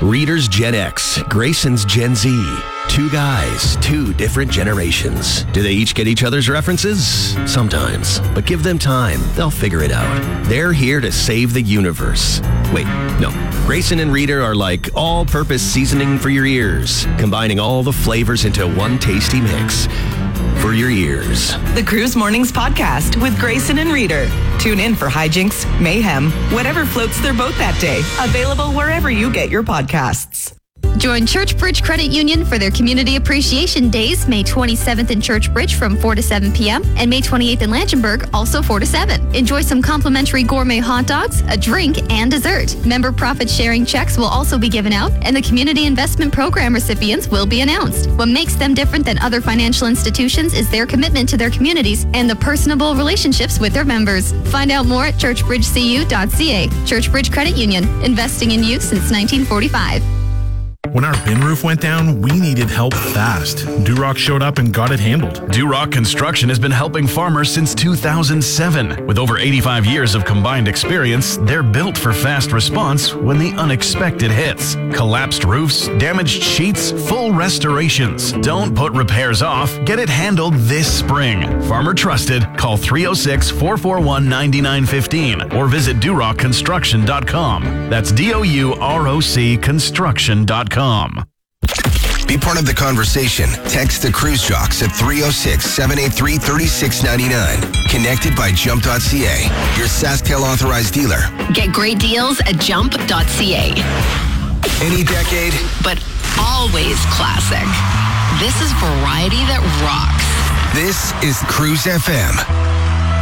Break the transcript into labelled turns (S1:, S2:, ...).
S1: Reader's Gen X, Grayson's Gen Z. Two guys, two different generations. Do they each get each other's references? Sometimes. But give them time. They'll figure it out. They're here to save the universe. Wait, no. Grayson and Reader are like all-purpose seasoning for your ears, combining all the flavors into one tasty mix. For your ears.
S2: The Cruise Mornings Podcast with Grayson and Reader. Tune in for hijinks, mayhem, whatever floats their boat that day. Available wherever you get your podcasts.
S3: Join Churchbridge Credit Union for their Community Appreciation Days, May 27th in Churchbridge from 4 to 7 p.m. and May 28th in Langenberg, also 4 to 7. Enjoy some complimentary gourmet hot dogs, a drink, and dessert. Member profit-sharing checks will also be given out, and the Community Investment Program recipients will be announced. What makes them different than other financial institutions is their commitment to their communities and the personable relationships with their members. Find out more at churchbridgecu.ca. Churchbridge Credit Union, investing in you since 1945.
S4: When our bin roof went down, we needed help fast. Durock showed up and got it handled.
S5: Durock Construction has been helping farmers since 2007. With over 85 years of combined experience, they're built for fast response when the unexpected hits. Collapsed roofs, damaged sheets, full restorations. Don't put repairs off. Get it handled this spring. Farmer trusted. Call 306-441-9915 or visit DurockConstruction.com. That's DOUROC Construction.com.
S6: Be part of the conversation. Text the Cruise Jocks at 306-783-3699. Connected by Jump.ca, your SaskTel authorized dealer.
S7: Get great deals at Jump.ca.
S6: Any decade,
S7: but always classic. This is variety that rocks.
S6: This is Cruise FM.